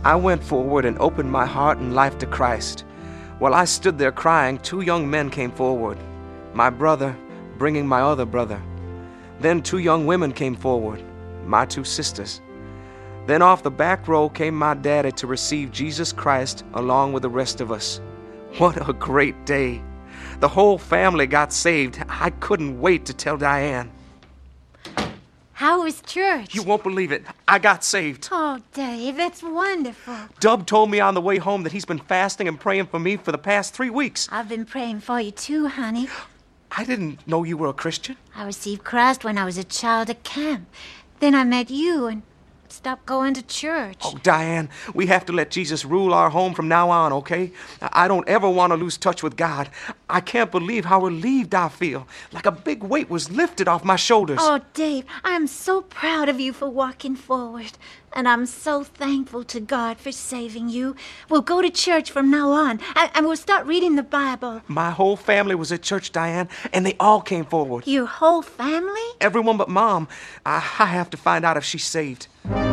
I went forward and opened my heart and life to Christ. While I stood there crying, 2 young men came forward. My brother bringing my other brother. Then 2 young women came forward, my 2 sisters. Then off the back row came my daddy to receive Jesus Christ along with the rest of us. What a great day. The whole family got saved. I couldn't wait to tell Diane. How was church? You won't believe it. I got saved. Oh, Dave, that's wonderful. Dub told me on the way home that he's been fasting and praying for me for the past 3 weeks. I've been praying for you too, honey. I didn't know you were a Christian. I received Christ when I was a child at camp. Then I met you and stopped going to church. Oh, Diane, we have to let Jesus rule our home from now on, okay? I don't ever want to lose touch with God. I can't believe how relieved I feel. Like a big weight was lifted off my shoulders. Oh, Dave, I am so proud of you for walking forward. And I'm so thankful to God for saving you. We'll go to church from now on, and we'll start reading the Bible. My whole family was at church, Diane, and they all came forward. Your whole family? Everyone but Mom. I have to find out if she's saved.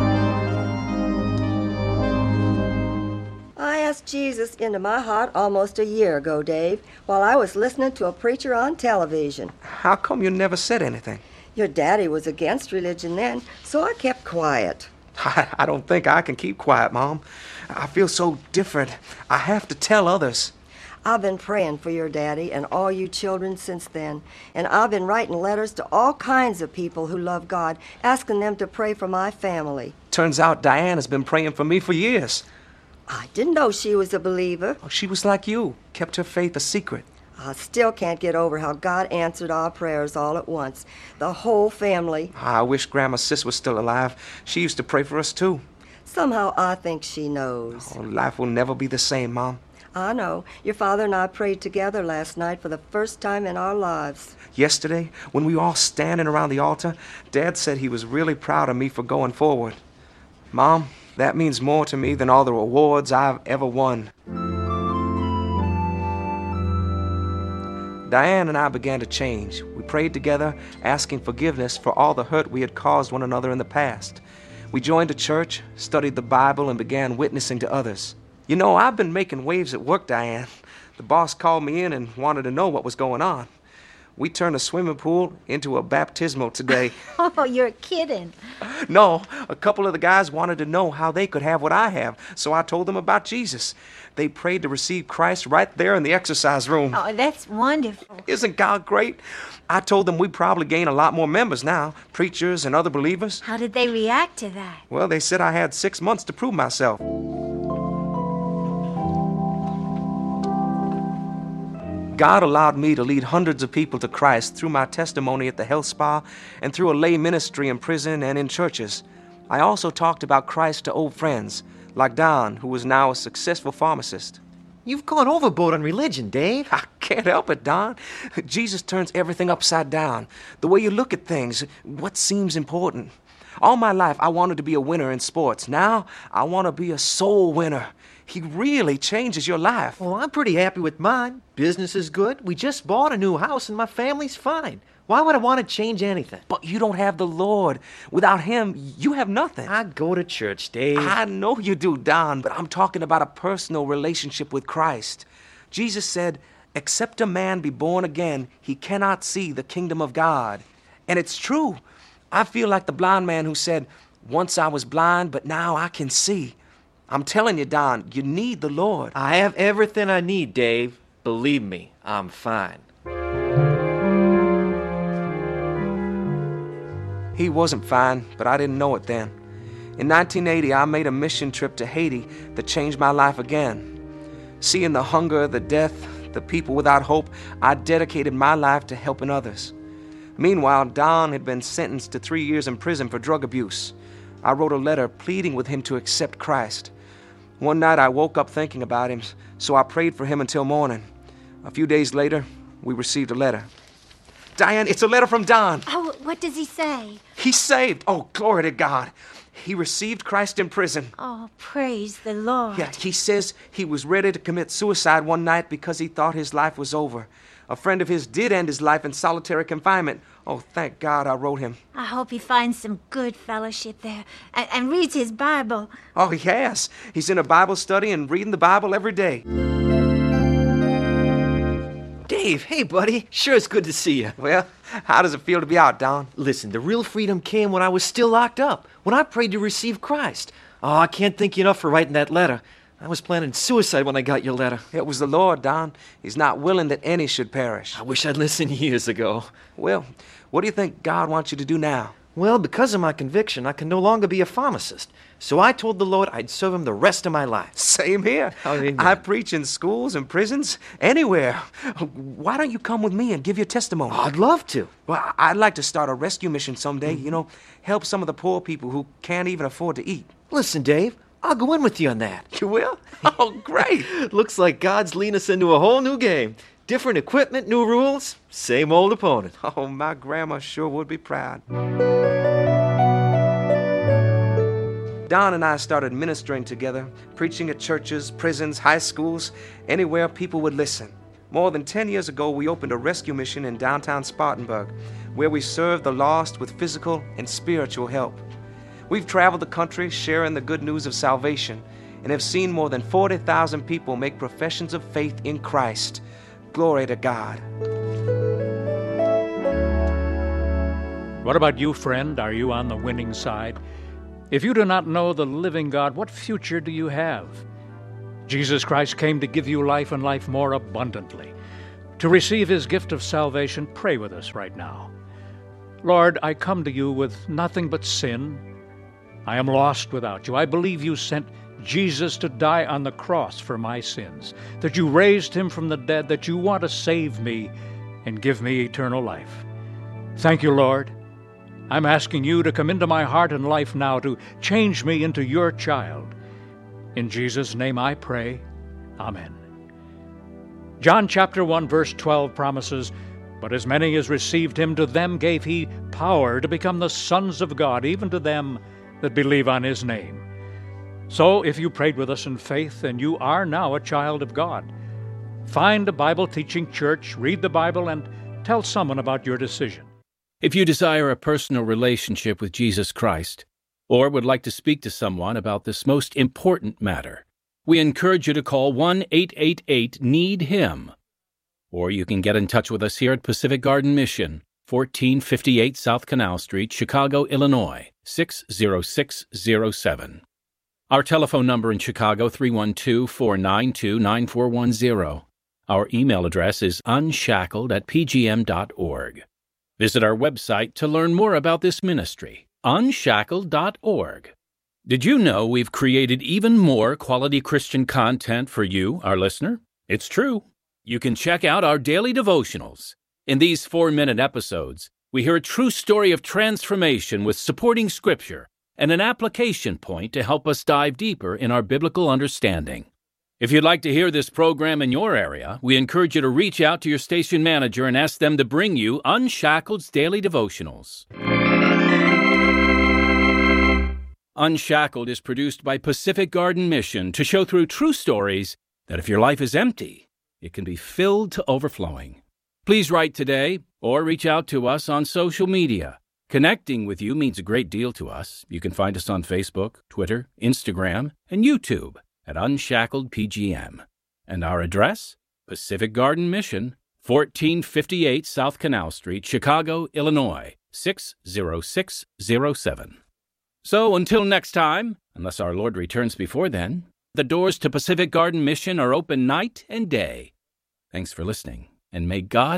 I asked Jesus into my heart almost a year ago, Dave, while I was listening to a preacher on television. How come you never said anything? Your daddy was against religion then, so I kept quiet. I don't think I can keep quiet, Mom. I feel so different. I have to tell others. I've been praying for your daddy and all you children since then, and I've been writing letters to all kinds of people who love God, asking them to pray for my family. Turns out Diane has been praying for me for years. I didn't know she was a believer. Oh, she was like you, kept her faith a secret. I still can't get over how God answered our prayers all at once. The whole family. I wish Grandma Sis was still alive. She used to pray for us, too. Somehow I think she knows. Oh, life will never be the same, Mom. I know. Your father and I prayed together last night for the first time in our lives. Yesterday, when we were all standing around the altar, Dad said he was really proud of me for going forward. Mom, that means more to me than all the awards I've ever won. Diane and I began to change. We prayed together, asking forgiveness for all the hurt we had caused one another in the past. We joined a church, studied the Bible, and began witnessing to others. You know, I've been making waves at work, Diane. The boss called me in and wanted to know what was going on. We turned a swimming pool into a baptismal today. Oh, you're kidding. No, a couple of the guys wanted to know how they could have what I have, so I told them about Jesus. They prayed to receive Christ right there in the exercise room. Oh, that's wonderful. Isn't God great? I told them we'd probably gain a lot more members now, preachers and other believers. How did they react to that? Well, they said I had 6 months to prove myself. God allowed me to lead hundreds of people to Christ through my testimony at the health spa and through a lay ministry in prison and in churches. I also talked about Christ to old friends, like Don, who is now a successful pharmacist. You've gone overboard on religion, Dave. I can't help it, Don. Jesus turns everything upside down. The way you look at things, what seems important. All my life, I wanted to be a winner in sports. Now, I want to be a soul winner. He really changes your life. Well, I'm pretty happy with mine. Business is good. We just bought a new house and my family's fine. Why would I want to change anything? But you don't have the Lord. Without Him, you have nothing. I go to church, Dave. I know you do, Don, but I'm talking about a personal relationship with Christ. Jesus said, "Except a man be born again, he cannot see the kingdom of God." And it's true. I feel like the blind man who said, "Once I was blind, but now I can see." I'm telling you, Don, you need the Lord. I have everything I need, Dave. Believe me, I'm fine. He wasn't fine, but I didn't know it then. In 1980, I made a mission trip to Haiti that changed my life again. Seeing the hunger, the death, the people without hope, I dedicated my life to helping others. Meanwhile, Don had been sentenced to 3 years in prison for drug abuse. I wrote a letter pleading with him to accept Christ. One night I woke up thinking about him, so I prayed for him until morning. A few days later, we received a letter. Diane, it's a letter from Don. Oh, what does he say? He's saved. Oh, glory to God. He received Christ in prison. Oh, praise the Lord. Yeah, he says he was ready to commit suicide one night because he thought his life was over. A friend of his did end his life in solitary confinement, Oh, thank God I wrote him. I hope he finds some good fellowship there and reads his Bible. Oh, yes. He's in a Bible study and reading the Bible every day. Dave, hey, buddy. Sure is good to see you. Well, how does it feel to be out, Don? Listen, the real freedom came when I was still locked up, when I prayed to receive Christ. Oh, I can't thank you enough for writing that letter. I was planning suicide when I got your letter. It was the Lord, Don. He's not willing that any should perish. I wish I'd listened years ago. Well, what do you think God wants you to do now? Well, because of my conviction, I can no longer be a pharmacist. So I told the Lord I'd serve him the rest of my life. Same here. Oh, amen. I preach in schools and prisons, anywhere. Why don't you come with me and give your testimony? Oh, I'd love to. Well, I'd like to start a rescue mission someday, help some of the poor people who can't even afford to eat. Listen, Dave, I'll go in with you on that. You will? Oh, great. Looks like God's leading us into a whole new game. Different equipment, new rules, same old opponent. Oh, my grandma sure would be proud. Don and I started ministering together, preaching at churches, prisons, high schools, anywhere people would listen. More than 10 years ago, we opened a rescue mission in downtown Spartanburg, where we served the lost with physical and spiritual help. We've traveled the country sharing the good news of salvation and have seen more than 40,000 people make professions of faith in Christ. Glory to God. What about you, friend? Are you on the winning side? If you do not know the living God, what future do you have? Jesus Christ came to give you life and life more abundantly. To receive his gift of salvation, pray with us right now. Lord, I come to you with nothing but sin. I am lost without you. I believe you sent Jesus to die on the cross for my sins, that you raised him from the dead, that you want to save me and give me eternal life. Thank you, Lord. I'm asking you to come into my heart and life now, to change me into your child. In Jesus' name I pray. Amen. John chapter 1, verse 12 promises, "But as many as received him, to them gave he power to become the sons of God, even to them that believe on his name." So, if you prayed with us in faith, then you are now a child of God. Find a Bible-teaching church, read the Bible, and tell someone about your decision. If you desire a personal relationship with Jesus Christ, or would like to speak to someone about this most important matter, we encourage you to call 1-888-NEED-HIM. Or you can get in touch with us here at Pacific Garden Mission, 1458 South Canal Street, Chicago, Illinois, 60607. Our telephone number in Chicago, 312-492-9410. Our email address is unshackled@pgm.org. Visit our website to learn more about this ministry, unshackled.org. Did you know we've created even more quality Christian content for you, our listener? It's true. You can check out our daily devotionals. In these 4-minute episodes, we hear a true story of transformation with supporting scripture and an application point to help us dive deeper in our biblical understanding. If you'd like to hear this program in your area, we encourage you to reach out to your station manager and ask them to bring you Unshackled's Daily Devotionals. Unshackled is produced by Pacific Garden Mission to show through true stories that if your life is empty, it can be filled to overflowing. Please write today or reach out to us on social media. Connecting with you means a great deal to us. You can find us on Facebook, Twitter, Instagram, and YouTube at Unshackled PGM. And our address? Pacific Garden Mission, 1458 South Canal Street, Chicago, Illinois, 60607. So until next time, unless our Lord returns before then, the doors to Pacific Garden Mission are open night and day. Thanks for listening, and may God